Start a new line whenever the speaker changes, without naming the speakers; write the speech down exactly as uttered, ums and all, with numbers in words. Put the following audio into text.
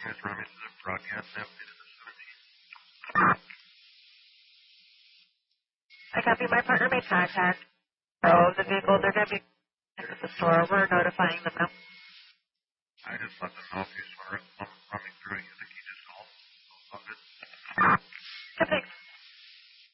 Guys, Remington and broadcast navigate to the seventeen.
I copy. My partner made contact. Oh, the vehicle, they're going to be at the store. We're notifying them now.
I just let them know if you saw it.